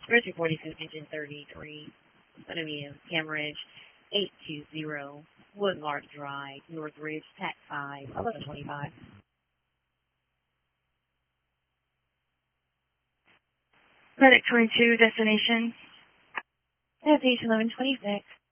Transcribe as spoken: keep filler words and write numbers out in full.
Grocery forty-six, engine thirty-three. Going to be Cambridge eight two zero, Woodlark Drive, Northridge, Tac five, eleven twenty-five. Medic twenty-two, destination. Destination eleven twenty-six.